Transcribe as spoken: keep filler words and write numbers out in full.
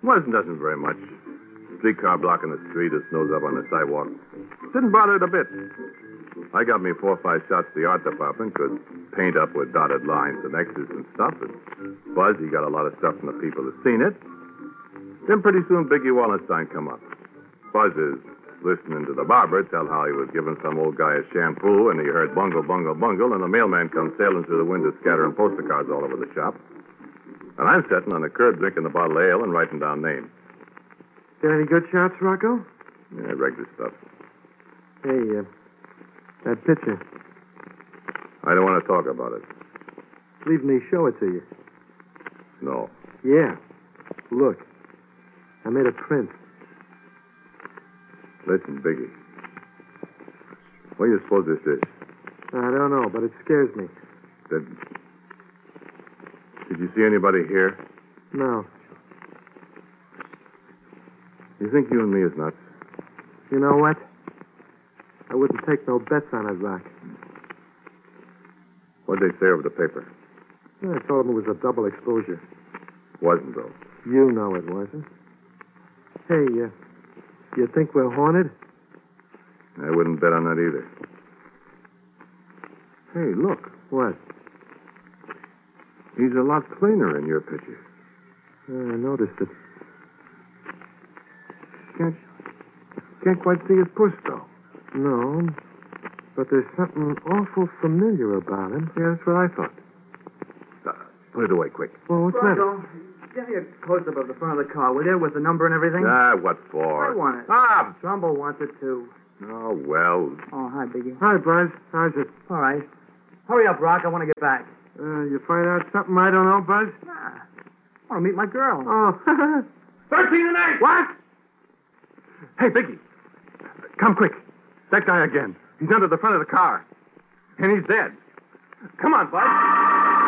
Wasn't doesn't very much. Streetcar blocking the street, his nose up on the sidewalk. Didn't bother it a bit. I got me four or five shots to the art department, could paint up with dotted lines and X's and stuff. And Buzz, he got a lot of stuff from the people that seen it. Then pretty soon Biggie Wallenstein come up. Buzz is listening to the barber tell how he was giving some old guy a shampoo, and he heard bungle, bungle, bungle, and the mailman comes sailing through the window scattering poster cards all over the shop. And I'm sitting on the curb drinking a bottle of ale and writing down names. Got any good shots, Rocco? Yeah, regular stuff. Hey, uh, that picture. I don't want to talk about it. Leave me show it to you. No. Yeah. Look. I made a print. Listen, Biggie. What do you suppose this is? I don't know, but it scares me. Did, did you see anybody here? No. You think you and me is nuts? You know what? I wouldn't take no bets on it, Rock. What'd they say over the paper? Yeah, I told them it was a double exposure. Wasn't, though. You know it wasn't. Hey, uh, you think we're haunted? I wouldn't bet on that either. Hey, look. What? He's a lot plainer in your picture. Uh, I noticed it. Can't, can't quite see his puss, though. No, but there's something awful familiar about him. Yeah, that's what I thought. Uh, put it away, quick. Well, what's Rocco, give me a close-up of the front of the car, will you, with the number and everything? Ah, what for? I want it. Ah! Trumbull wants it, too. Oh, well. Oh, hi, Biggie. Hi, Buzz. How's it? All right. Hurry up, Rock. I want to get back. Uh, you find out something I don't know, Buzz? Nah. I want to meet my girl. Oh. thirteen and eight! What? Hey, Biggie. Come quick. That guy again. He's under the front of the car. And he's dead. Come on, Bud.